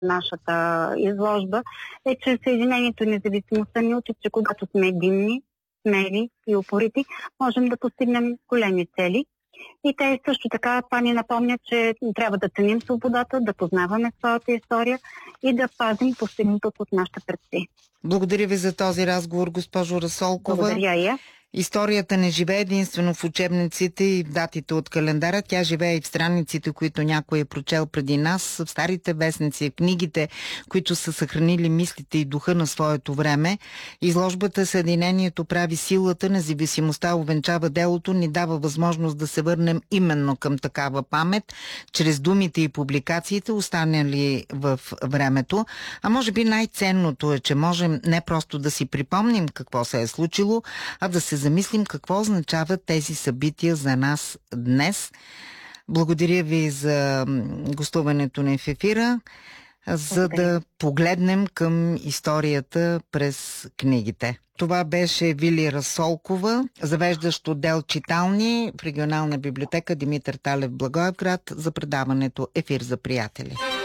нашата изложба, е, че Съединението и независимостта ни учат, че когато сме единни, смели и упорити, можем да постигнем големи цели. И те също така това ни напомня, че трябва да ценим свободата, да познаваме своята история и да пазим постигнатото от нашите предци. Благодаря ви за този разговор, госпожо Расолкова. Благодаря я. Историята не живее единствено в учебниците и в датите от календара. Тя живее и в страниците, които някой е прочел преди нас, в старите вестници, в книгите, които са съхранили мислите и духа на своето време. Изложбата "Съединението прави силата, независимостта увенчава делото" ни дава възможност да се върнем именно към такава памет, чрез думите и публикациите, останали в времето. А може би най-ценното е, че можем не просто да си припомним какво се е случило, а да се замислим какво означават тези събития за нас днес. Благодаря ви за гостуването ни в ефира, за да погледнем към историята през книгите. Това беше Вили Расолкова, завеждащ отдел читални в регионална библиотека Димитър Талев, Благоевград, за предаването "Ефир за приятели".